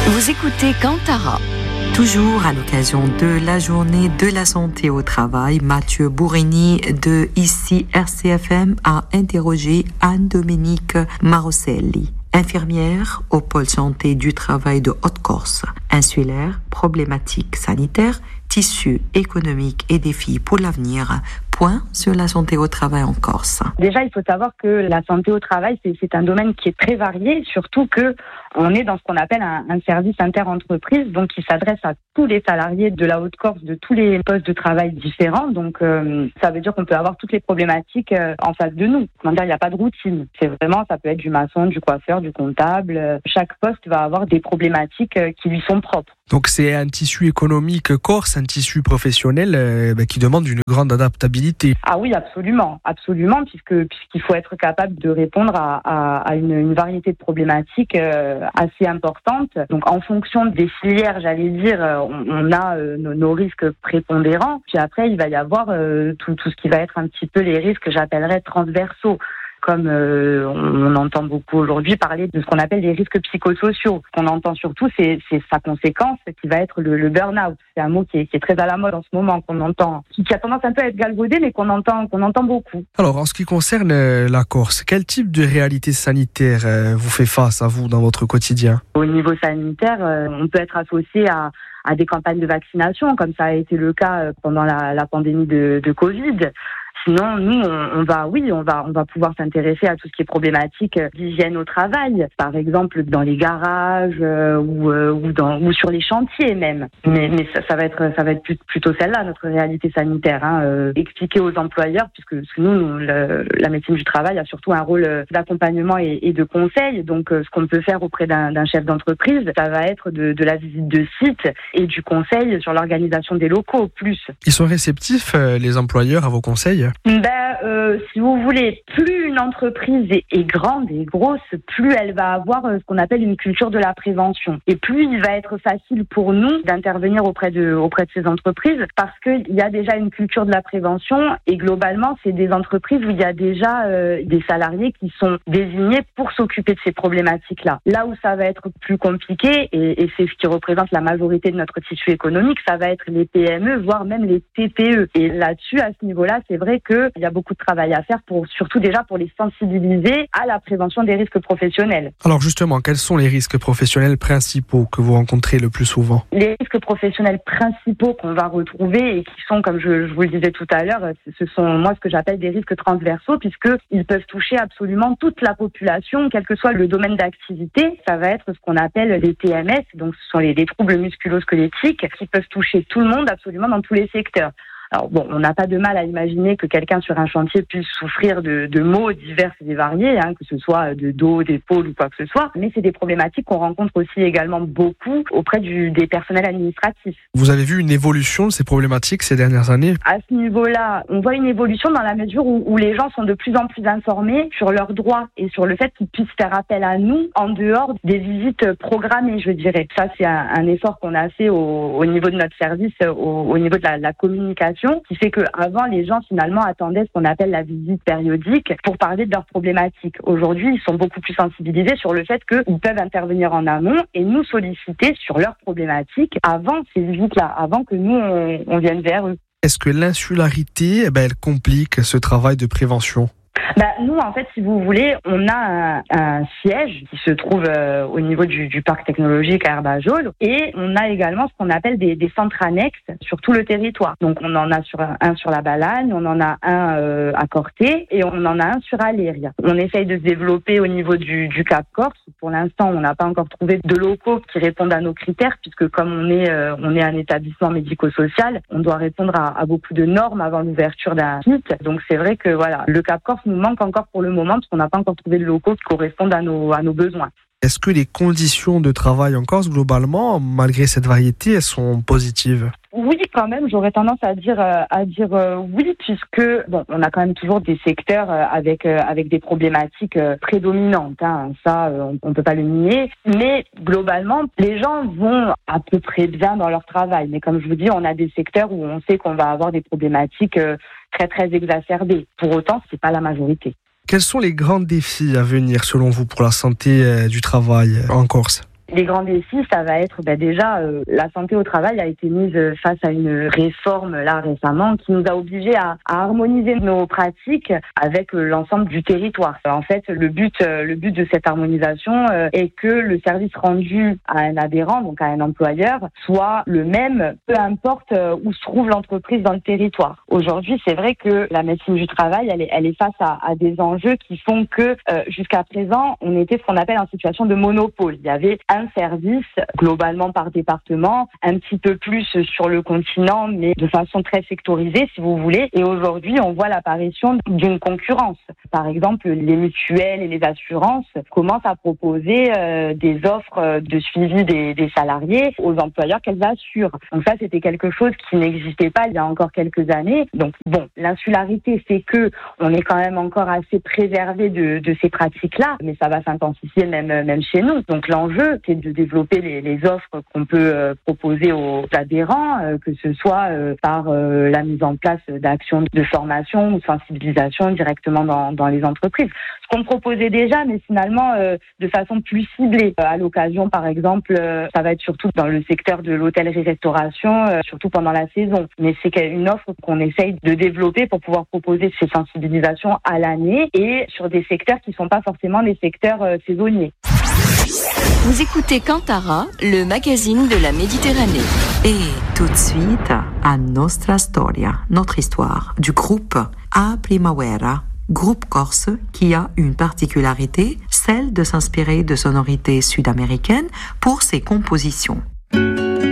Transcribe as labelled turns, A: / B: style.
A: Vous écoutez Cantara.
B: Toujours à l'occasion de la journée de la santé au travail, Mathieu Bourrini de ici RCFM a interrogé Anne-Dominique Marosselli, infirmière au pôle santé du travail de Haute-Corse. Insulaire, problématiques sanitaires, tissus économiques et défis pour l'avenir. Point sur la santé au travail en Corse.
C: Déjà, il faut savoir que la santé au travail, c'est un domaine qui est très varié, surtout que on est dans ce qu'on appelle un service inter-entreprise, donc qui s'adresse à tous les salariés de la Haute-Corse, de tous les postes de travail différents. Donc, ça veut dire qu'on peut avoir toutes les problématiques en face de nous. Comment dire, il n'y a pas de routine. C'est vraiment, ça peut être du maçon, du coiffeur, du comptable. Chaque poste va avoir des problématiques qui lui sont propres.
D: Donc c'est un tissu économique corse, un tissu professionnel qui demande une grande adaptabilité.
C: Ah oui, absolument, puisqu'il faut être capable de répondre à une variété de problématiques assez importantes. Donc en fonction des filières, j'allais dire, on a nos risques prépondérants. Puis après, il va y avoir tout ce qui va être un petit peu les risques que j'appellerais transversaux. Comme on entend beaucoup aujourd'hui parler de ce qu'on appelle les risques psychosociaux. Ce qu'on entend surtout, c'est sa conséquence qui va être le burn-out. C'est un mot qui est très à la mode en ce moment, qu'on entend, qui a tendance un peu à être galvaudé, mais qu'on entend beaucoup.
D: Alors, en ce qui concerne la Corse, quel type de réalité sanitaire vous fait face à vous dans votre quotidien ?
C: Au niveau sanitaire, on peut être associé à des campagnes de vaccination, comme ça a été le cas pendant la pandémie de Covid. Sinon, nous, on va pouvoir s'intéresser à tout ce qui est problématique d'hygiène au travail, par exemple dans les garages ou sur les chantiers même. Mais ça va être plutôt celle-là notre réalité sanitaire. Expliquer aux employeurs, puisque nous, la médecine du travail a surtout un rôle d'accompagnement et de conseil. Donc, ce qu'on peut faire auprès d'un chef d'entreprise, ça va être de la visite de site et du conseil sur l'organisation des locaux plus.
D: Ils sont réceptifs, les employeurs, à vos conseils ?
C: Si vous voulez, plus une entreprise est grande et grosse, plus elle va avoir ce qu'on appelle une culture de la prévention. Et plus il va être facile pour nous d'intervenir auprès de ces entreprises, parce qu'il y a déjà une culture de la prévention et globalement, c'est des entreprises où il y a déjà des salariés qui sont désignés pour s'occuper de ces problématiques-là. Là où ça va être plus compliqué, et c'est ce qui représente la majorité de notre tissu économique, ça va être les PME, voire même les TPE. Et là-dessus, à ce niveau-là, c'est vrai qu'il y a beaucoup de travail à faire, surtout déjà pour les sensibiliser à la prévention des risques professionnels.
D: Alors justement, quels sont les risques professionnels principaux que vous rencontrez le plus souvent ?
C: Les risques professionnels principaux qu'on va retrouver et qui sont, comme je vous le disais tout à l'heure, ce sont moi ce que j'appelle des risques transversaux, puisqu'ils peuvent toucher absolument toute la population, quel que soit le domaine d'activité. Ça va être ce qu'on appelle les TMS, donc ce sont les troubles musculo-squelettiques qui peuvent toucher tout le monde absolument dans tous les secteurs. Alors bon, on n'a pas de mal à imaginer que quelqu'un sur un chantier puisse souffrir de maux divers et variés, que ce soit de dos, d'épaule ou quoi que ce soit, mais c'est des problématiques qu'on rencontre aussi également beaucoup auprès des personnels administratifs.
D: Vous avez vu une évolution de ces problématiques ces dernières années ?
C: À ce niveau-là, on voit une évolution dans la mesure où les gens sont de plus en plus informés sur leurs droits et sur le fait qu'ils puissent faire appel à nous en dehors des visites programmées, je dirais. Ça, c'est un effort qu'on a fait au niveau de notre service, au niveau de la communication, qui fait qu'avant, les gens finalement attendaient ce qu'on appelle la visite périodique pour parler de leurs problématiques. Aujourd'hui, ils sont beaucoup plus sensibilisés sur le fait qu'ils peuvent intervenir en amont et nous solliciter sur leurs problématiques avant ces visites-là, avant que nous, on vienne vers eux.
D: Est-ce que l'insularité, elle complique ce travail de prévention ?
C: Nous, en fait, si vous voulez, on a un siège qui se trouve au niveau du parc technologique à Herbajol et on a également ce qu'on appelle des centres annexes sur tout le territoire. Donc, on en a un sur la Balagne, on en a un à Corté et on en a un sur Aléria. On essaye de se développer au niveau du Cap Corse. Pour l'instant, on n'a pas encore trouvé de locaux qui répondent à nos critères puisque comme on est un établissement médico-social, on doit répondre à beaucoup de normes avant l'ouverture d'un site. Donc, c'est vrai que voilà, le Cap Corse nous manque encore pour le moment parce qu'on n'a pas encore trouvé de locaux qui correspondent à nos besoins.
D: Est-ce que les conditions de travail en Corse, globalement, malgré cette variété, elles sont positives ?
C: Oui, quand même, j'aurais tendance à dire oui, puisque on a quand même toujours des secteurs avec des problématiques prédominantes. Ça, on peut pas le nier. Mais globalement, les gens vont à peu près bien dans leur travail. Mais comme je vous dis, on a des secteurs où on sait qu'on va avoir des problématiques très très exacerbées. Pour autant, c'est pas la majorité.
D: Quels sont les grands défis à venir selon vous pour la santé du travail en Corse ?
C: Les grands défis, ça va être déjà la santé au travail a été mise face à une réforme là récemment qui nous a obligés à harmoniser nos pratiques avec l'ensemble du territoire. En fait, le but de cette harmonisation est que le service rendu à un adhérent, donc à un employeur, soit le même, peu importe où se trouve l'entreprise dans le territoire. Aujourd'hui, c'est vrai que la médecine du travail, elle est face à des enjeux qui font que jusqu'à présent, on était ce qu'on appelle en situation de monopole. Il y avait un service globalement par département, un petit peu plus sur le continent, mais de façon très sectorisée, si vous voulez. Et aujourd'hui, on voit l'apparition d'une concurrence. Par exemple, les mutuelles et les assurances commencent à proposer des offres de suivi des salariés aux employeurs qu'elles assurent. Donc ça, c'était quelque chose qui n'existait pas il y a encore quelques années. Donc bon, l'insularité fait que on est quand même encore assez préservé de ces pratiques-là, mais ça va s'intensifier même chez nous. Donc l'enjeu, c'est de développer les offres qu'on peut proposer aux adhérents, que ce soit par la mise en place d'actions de formation ou de sensibilisation directement dans les entreprises. Ce qu'on proposait déjà, mais finalement de façon plus ciblée. À l'occasion, par exemple, ça va être surtout dans le secteur de l'hôtellerie-restauration, surtout pendant la saison. Mais c'est une offre qu'on essaye de développer pour pouvoir proposer ces sensibilisations à l'année et sur des secteurs qui ne sont pas forcément des secteurs saisonniers.
A: Vous écoutez Cantara, le magazine de la Méditerranée.
B: Et tout de suite, à Nostra Storia, notre histoire du groupe A Primavera, groupe corse qui a une particularité, celle de s'inspirer de sonorités sud-américaines pour ses compositions.